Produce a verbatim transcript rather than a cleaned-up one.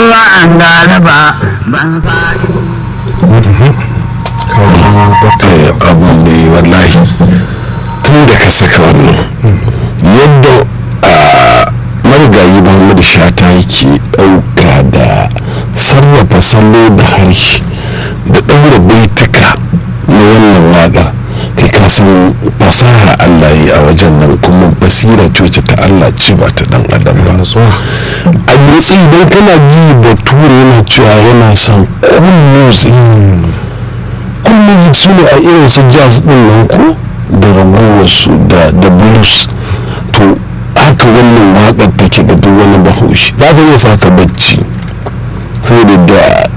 ruwan galaba ban faɗi. abu ne wallahi tun da ka saka wannan yadda marigayi muhammadu shata yake ɗauka da sarrafa salo da harshe da ɗaura baituka na wannan waƙa kai ka san fasaha Allah yi a wajen nan kuma basira coci ta Allah ce ba ta dan adam ba a yatsi idan kana ji bature yana cewa yana son cool music cool music su ne a irin su jazz din nan ko da ragowarsu da da blues to haka wannan waƙar take ga duk wani bahaushe za ta iya saka bacci saboda da